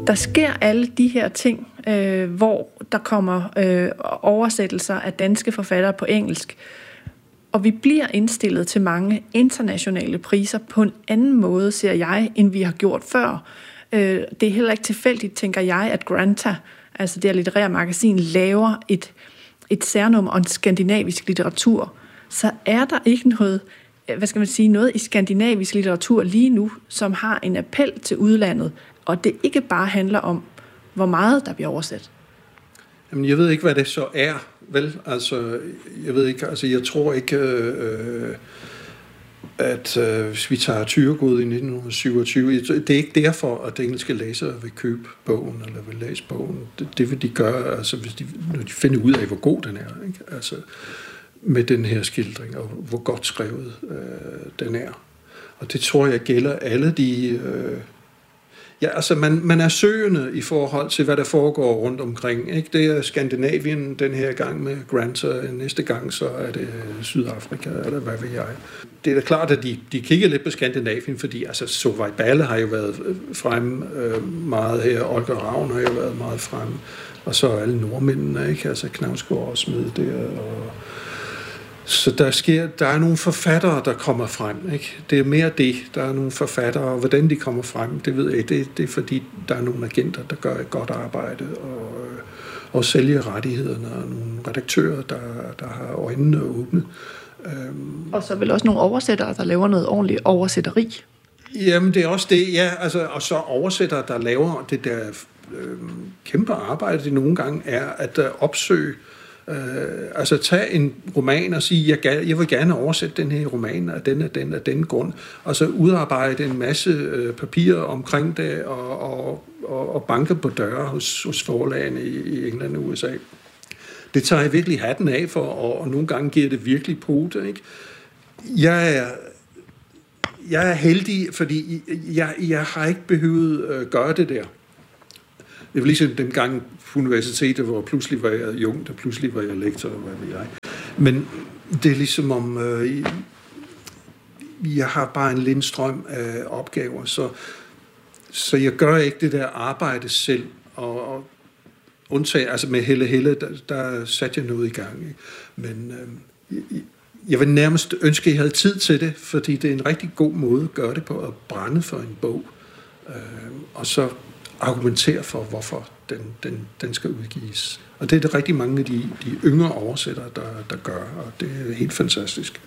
der sker alle de her ting, hvor der kommer oversættelser af danske forfattere på engelsk, og vi bliver indstillet til mange internationale priser på en anden måde, ser jeg, end vi har gjort før. Det er heller ikke tilfældigt, tænker jeg, at Granta, altså det her litterære magasin, laver et særnummer om skandinavisk litteratur. Så er der ikke noget, noget i skandinavisk litteratur lige nu, som har en appel til udlandet, og det ikke bare handler om, hvor meget der bliver oversat. Jamen, jeg ved ikke, hvad det så er, vel? Altså, jeg ved ikke, altså, jeg tror ikke, at hvis vi tager Thyregod i 1927, det er ikke derfor, at engelske læsere vil købe bogen, eller vil læse bogen. Det vil de gøre, altså, når de finder ud af, hvor god den er, ikke? Altså, med den her skildring, og hvor godt skrevet den er. Og det tror jeg gælder alle de... altså man er søgende i forhold til, hvad der foregår rundt omkring. Ikke? Det er Skandinavien den her gang med Granta, næste gang så er det Sydafrika, eller hvad ved jeg. Det er da klart, at de kigger lidt på Skandinavien, fordi altså Solveig Balle har jo været fremme meget her, Olga Ravn har jo været meget fremme, og så alle nordmændene, ikke? Altså Knausgård og Smed der, og så der er nogle forfattere, der kommer frem. Ikke? Det er mere det. Der er nogle forfattere, og hvordan de kommer frem, det ved jeg. Det er fordi, der er nogle agenter, der gør et godt arbejde, og sælger rettighederne, og nogle redaktører, der har øjnene åbne. Og så vel også nogle oversættere, der laver noget ordentligt oversætteri. Jamen, det er også det, ja. Altså, og så oversættere, der laver det der kæmpe arbejde, det nogle gange er at opsøge altså tage en roman og sige, jeg vil gerne oversætte den her roman af den grund, og så udarbejde en masse papirer omkring det, og banke på døre hos forlagene i England og USA. Det tager jeg virkelig hatten af for, og nogle gange giver det virkelig pote, ikke? Jeg er heldig, fordi jeg har ikke behøvet gøre det der. Det var ligesom den gang på universitetet, hvor pludselig var jeg jung, og pludselig var jeg lektor, og hvad ved jeg. Men det er ligesom om, jeg har bare en lindstrøm af opgaver, så jeg gør ikke det der arbejde selv, og undtag, altså med Helle, der satte jeg noget i gang. Ikke? Men jeg vil nærmest ønske, at jeg havde tid til det, fordi det er en rigtig god måde at gøre det på, at brænde for en bog, og så argumentere for, hvorfor den skal udgives. Og det er det rigtig mange af de yngre oversættere, der gør, og det er helt fantastisk.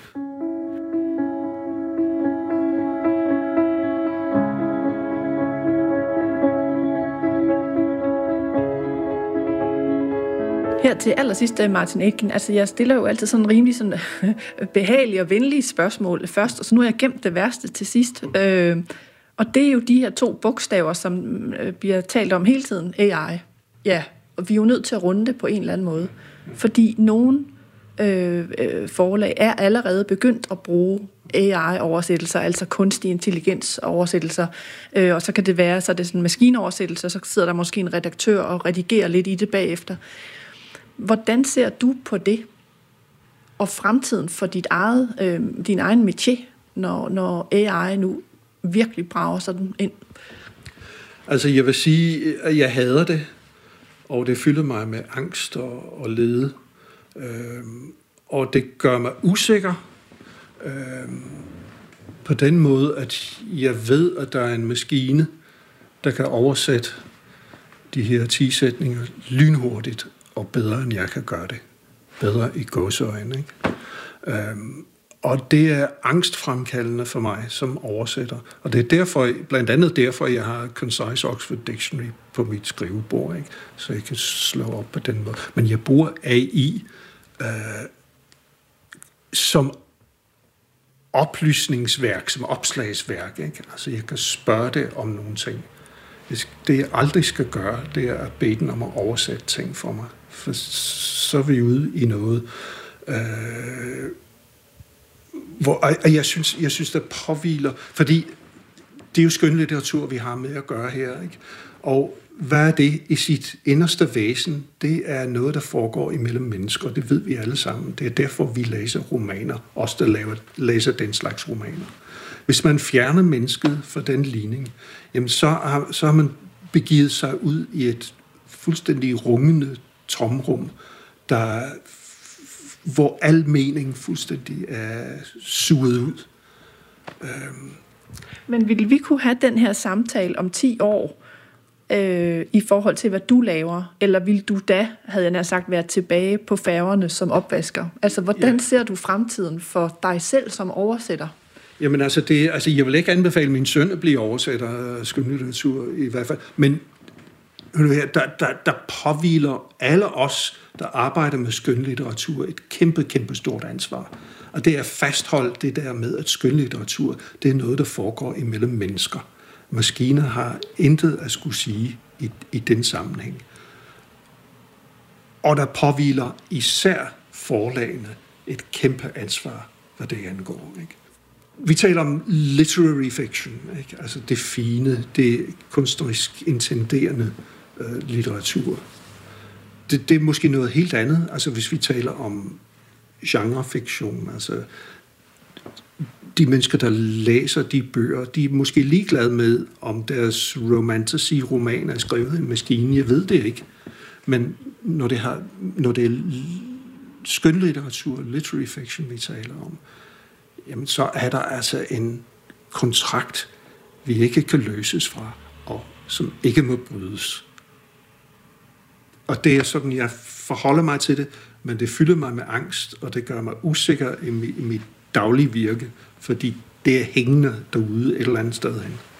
Her til allersidst, Martin Aitken, altså jeg stiller jo altid sådan rimelig sådan behagelige og venlige spørgsmål først, og så nu har jeg gemt det værste til sidst. Og det er jo de her 2 bogstaver, som bliver talt om hele tiden, AI. Ja, og vi er jo nødt til at runde det på en eller anden måde. Fordi nogle forlag er allerede begyndt at bruge AI-oversættelser, altså kunstig intelligens-oversættelser. Og så kan det være, så er det sådan en maskinoversættelse, så sidder der måske en redaktør og redigerer lidt i det bagefter. Hvordan ser du på det? Og fremtiden for din egen métier, når AI nu virkelig brager sådan ind? Altså, jeg vil sige, at jeg hader det, og det fylder mig med angst og lede. Og det gør mig usikker på den måde, at jeg ved, at der er en maskine, der kan oversætte de her 10 sætninger lynhurtigt og bedre, end jeg kan gøre det. Bedre i gåseøjne, ikke? Og det er angstfremkaldende for mig som oversætter. Og det er derfor, blandt andet derfor, jeg har Concise Oxford Dictionary på mit skrivebord, ikke? Så jeg kan slå op på den måde. Men jeg bruger AI som oplysningsværk, som opslagsværk, ikke? Altså jeg kan spørge det om nogle ting. Det jeg aldrig skal gøre, det er at bede den om at oversætte ting for mig. For så er vi ude i noget... Og jeg synes, der påhviler, fordi det er jo skønlitteratur, vi har med at gøre her, ikke? Og hvad er det i sit inderste væsen? Det er noget, der foregår imellem mennesker, og det ved vi alle sammen. Det er derfor, vi læser romaner, os der læser den slags romaner. Hvis man fjerner mennesket fra den ligning, jamen så har man begivet sig ud i et fuldstændig rungende tomrum, hvor al mening fuldstændig er suget ud. Men ville vi kunne have den her samtale om 10 år i forhold til, hvad du laver? Eller vil du da, havde jeg nær sagt, være tilbage på færgerne som opvasker? Altså, hvordan ser du fremtiden for dig selv som oversætter? Jamen jeg vil ikke anbefale min søn at blive oversætter af skønlitteratur i hvert fald, men der påhviler alle os, der arbejder med skønlitteratur, et kæmpe stort ansvar. Og det er fastholdt det der med, at skønlitteratur, det er noget, der foregår imellem mennesker. Maskiner har intet at skulle sige i den sammenhæng. Og der påhviler især forlagene et kæmpe ansvar, hvad det angår. Ikke? Vi taler om literary fiction, ikke? Altså det fine, det kunstnerisk intenderende litteratur. Det er måske noget helt andet, altså hvis vi taler om genrefiktion, altså de mennesker, der læser de bøger, de er måske ligeglade med, om deres romantasy-roman er skrevet i en maskine. Jeg ved det ikke. Men når det er skønlitteratur, literary fiction, vi taler om, jamen så er der altså en kontrakt, vi ikke kan løses fra, og som ikke må brydes. Og det er sådan, jeg forholder mig til det, men det fylder mig med angst, og det gør mig usikker i mit daglige virke, fordi det er hængende derude et eller andet sted hen.